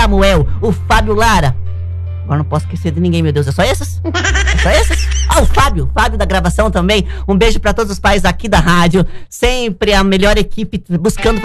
Samuel, o Fábio Lara. Agora não posso esquecer de ninguém, meu Deus. É só esses? É só esses? Ah, o Fábio da gravação também. Um beijo pra todos os pais aqui da rádio. Sempre a melhor equipe buscando